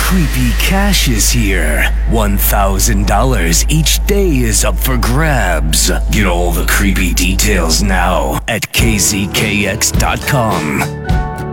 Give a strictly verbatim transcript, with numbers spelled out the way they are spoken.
Creepy Cash is here. one thousand dollars each day is up for grabs. Get all the creepy details now at K Z K X dot com.